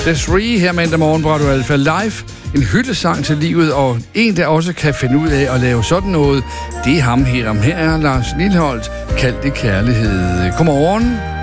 The Three her mandag morgen på Radio Alfa Live. En hyldesang til livet, og en, der også kan finde ud af at lave sådan noget, det er ham her. Her er Lars Lilholt, kaldt det kærlighed. Godmorgen.